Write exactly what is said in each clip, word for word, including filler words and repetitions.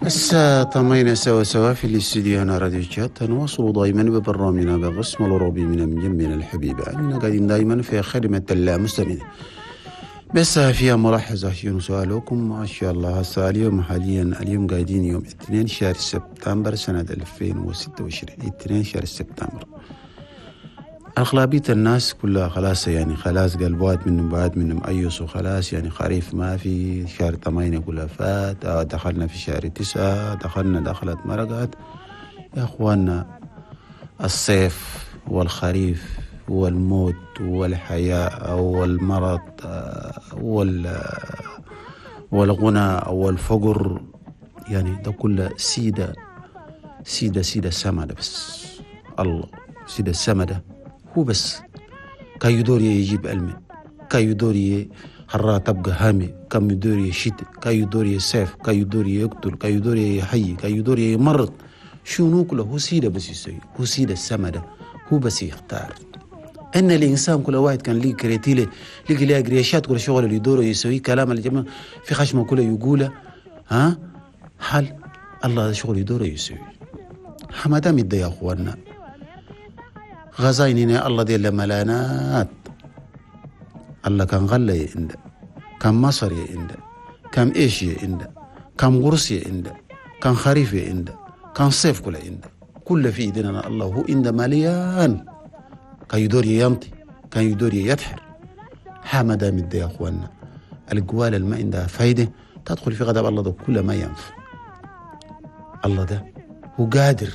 الساطمين سوا سوا في الاستديو هنا راديو جات. نواصل دائما ببرنامجنا بقسم الروبي من جنبنا الحبيبة. أننا قاعدين دائما في خدمة المستمعين. بس فيها ملاحظة شنو سؤالكم؟ ما شاء الله هسه اليوم حاليا اليوم قاعدين يوم اثنين شهر سبتمبر سنة ألفين وستة وعشرين، اثنين شهر سبتمبر. أغلبية الناس كلها خلاص يعني خلاص قلبات منهم بعد منهم أيسوا خلاص يعني خريف ما في، شهر ثمانية كلها فات، دخلنا في شهر تسعة، دخلنا دخلت مرقات. يا أخوانا الصيف والخريف والموت والحياة والمرض وال والغنى والفقر يعني ده كله سيدة سيدة سيدة السماء بس. الله سيدة السماء ده هو بس كان يدوري يجيب علمي، كان يدوري حرارة تبقى هامي، كان يدوري شتاء، كان يدوري سيف، كان يدوري يقتل، كان يدوري يحيي، كان يدوري يمرض. شنو كله هو سيدة بس يسوي، هو سيدة السماء ده هو بس يختار. ان الانسان كل واحد كان ليه كريتيله ليه ليه قريشات كل شغل اللي يدوره يسوي كلام الجماعه في خشمه كله يقوله ها حل الله شغل يدوره يسوي. حماده مد يا اخوانا غزايننا الله دي ملانات. الله كان غلى عنده، كان مصر عنده، كان ايش عنده، كان غرس عنده، كان خريف عنده، كان صيف كله عنده، كله في ايدينا الله هو عنده مليان. كان يدور ينطي، كان يدور يدحر. حمد مد يا اخوانا القوال اللي ما عندها فايده تدخل في غضب الله ده كله ما ينفع. الله ده هو قادر.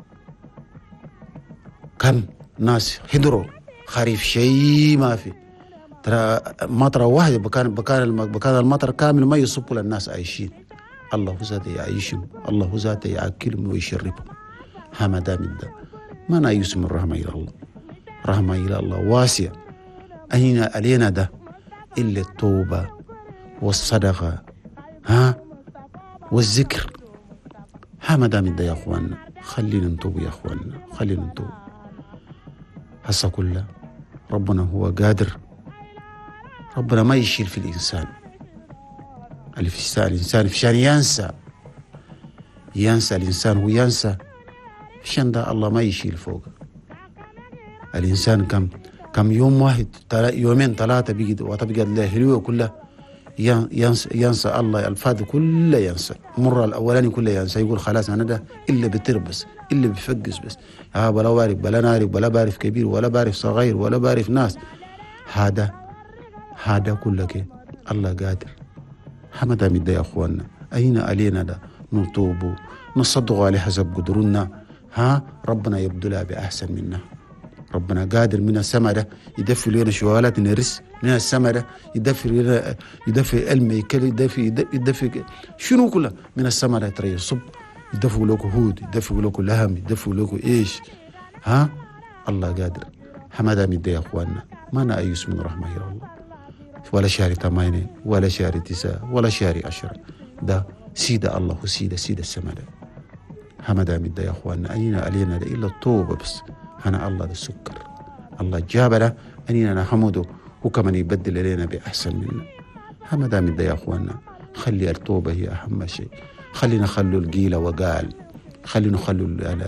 كم ناس هدروا خريف شيء ما في، ترى مطره واحده بكان بكان بكان المطر كامل ما يصب للناس عايشين. الله هو ذاته يعيشهم، الله هو ذاته ياكلهم ويشربهم. حمد مد ما نايس من رحمه الى الله، رحمة إلى الله واسعة. أين علينا ده إلا التوبة والصدقة ها والذكر. حمد من ده يا أخوانا خلينا نتوب يا أخوانا، خلينا نتوب. هسا كله ربنا هو قادر. ربنا ما يشيل في الإنسان اللي في الإنسان فشان ينسى ينسى الإنسان هو ينسى فشان ده الله ما يشيل فوقه. الإنسان كم كم يوم واحد يومين ثلاثة بيجد وتبقى له حلوة كلها ينسى, ينسى الله الفاضي كله ينسى. مرة الأولاني كله ينسى يقول خلاص أنا ده إلا بتربس إلا بفقس بس ها بلا بعرف بلا نعرف بلا بعرف كبير ولا بعرف صغير ولا بعرف ناس. هذا هذا كله كي الله قادر. حمد مد يا أخوانا أين علينا ده نتوب نصدق عليه حسب قدرنا. ها ربنا يبدلها بأحسن منها. ربنا قادر من السماء ده يدفي لنا شوالات نرس من السماء ده يدفي لنا يدفي علم يكل يدفي يدفي شنو كله من السماء ده ترى يصب يدفي لكم هود يدفي لكم لهم يدفي لكم ايش. ها الله قادر. حمد مد يا اخواننا ما نأيس من رحمه الله. ولا شهر ثمانية ولا شهر تسعة ولا شهر عشرة ده سيدة الله سيدة سيدة السماء ده. حمد مد يا اخواننا أين علينا إلا التوبة بس. أنا الله السكر الله جابنا أننا نحمده وكمان يبدل علينا بأحسن منا. حمد من ده يا أخوانا خلي التوبة هي أهم شيء. خلينا نخلوا القيلة وقال، خلينا نخلوا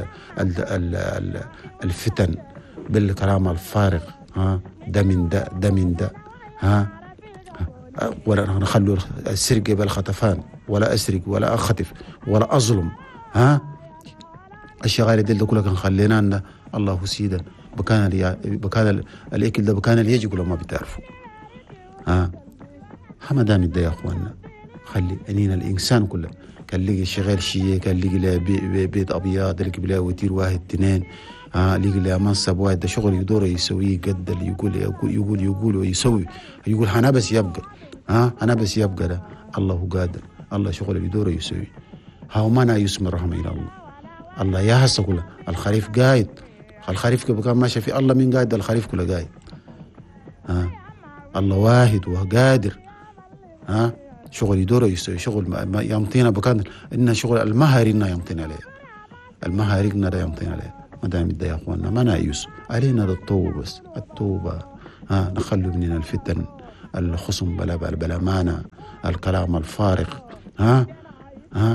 الفتن بالكلام الفارغ. ها ده من ده ده من ده ها ولا نخلوا السرقة بالخطفان ولا أسرق ولا أخطف ولا أظلم. ها الشغالة دي كلها كان خلينا أن الله سيدا بكان لي بكان الأكل ده بكان اللي يجي كلهم ما بتعرفوا. ها حمدان ده يا أخوانا خلي أنينا الإنسان كله كان لقي شغال شيء كان لقي له بي بيت أبيض لقي له وتير واحد اثنين ها لقي له منصب واحد ده شغل يدور يسويه قد اللي يقول يقول يقول يقول ويسوي يقول أنا بس يبقى ها أنا بس يبقى ده الله قادر. الله شغل يدور يسوي. ها ما أنا يسمى رحمة إلى الله. الله يا هسه كله الخريف قايد الخريف كان ماشي في الله من قايد الخريف كله قايد. ها الله واحد وقادر. ها شغل يدور يسوي شغل ما يمطينا بكان إن شغل المهارنا يمطينا عليه المهارنا ده يمطينا عليه. ما دام ده يا أخوانا ما نايس علينا التوبة بس التوبة. ها نخلو مننا الفتن الخصم بلا بلا بلا مانا الكلام الفارغ. ها ها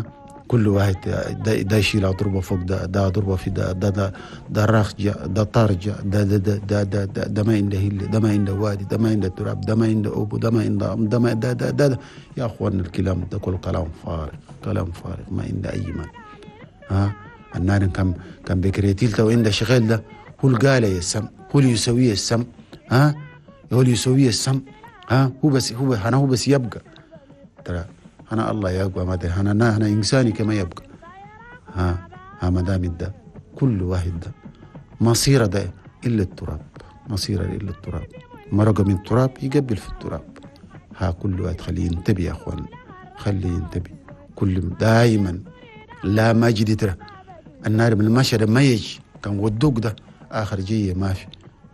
كل واحد ده, ده يشيل ضربه فوق ده، ده ضربه في ده، ده ده ده رخجة، ده طارجة، ده ده ده ده ده, ده, ده ما عنده هيل، ده ما عنده وادي، ده ما عنده تراب، ده ما عنده أبو، ده ما عنده ده ما ده ده, ده, ده. يا أخوان الكلام ده كله كلام فارغ، كلام فارغ ما عنده أي معنى. ها النار كان كان بكريتيل تو عنده شغال ده هو قال السم، هو اللي يسويه السم. ها هو اللي يسويه السم. ها هو بس هو أنا هو بس يبقى ترى أنا الله يبقى ما ده أنا أنا إنساني كما يبقى. ها ها ما دام ده كل واحد ده مصيره ده إلا التراب، مصيره إلا التراب، مرق من التراب يقبل في التراب. ها كل واحد خليه ينتبه يا أخوان، خليه ينتبه كل دائما. لا ما جدي ترى النار من المشهد ما يجي كان ودوق ده آخر جيه ما في،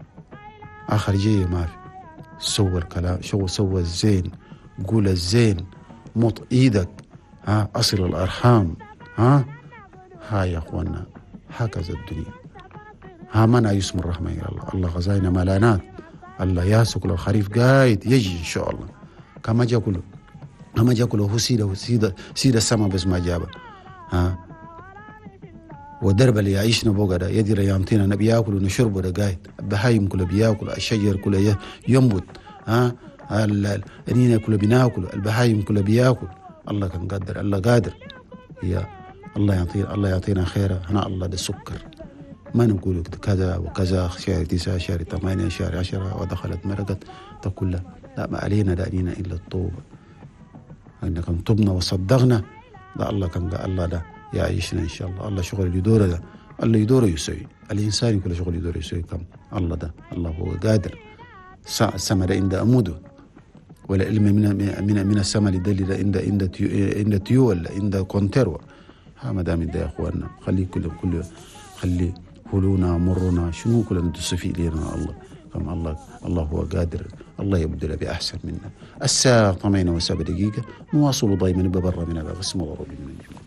آخر جيه ما في. سوى الكلام شو سوى الزين، قول الزين، مط ايدك، ها اصل الارحام. ها ها يا اخوانا هكذا الدنيا. ها ما يسمى الرحمه الى الله، الله غزاينا ملانات، الله ياسك لو خريف قايد يجي ان شاء الله. كما جا كله كما جا كله هو سيده سيده سيده السما بس ما جابه. ها والدرب اللي يعيشنا بوقا ده يدي ريامتنا نبي ياكل ونشرب ده قايد، البهايم كله بياكل، الشجر كله ينبت. ها النينا كله بناكل، البهايم كله بياكل. الله كان قادر، الله قادر. يا الله يعطينا، الله يعطينا خيره. هنا الله ده سكر، ما نقول كذا وكذا، شهر تسعة شهر ثمانية شهر عشرة ودخلت مرقت تقول لا لا ما علينا دانينا الا التوبه. ان كان طبنا وصدقنا ده الله كان قال الله ده يعيشنا ان شاء الله. الله شغل اللي يدوره ده الله يدوره يسوي، الانسان كل شغل يدوره يسوي. كم الله ده الله هو قادر. السماء ده عند أموده، ولا علم من من من السماء لدليل عند عند عند تيو ولا عند كونتروا. ها ما دام ده يا اخواننا خلي كل كل خلي هلونا مرنا شنو كل نتصفي لنا الله. كم الله الله هو قادر، الله يبدل بأحسن منا. الساعة ثمانية وسبع دقيقة، نواصل دائما ببر من باب اسم الله ربي من الجمهور.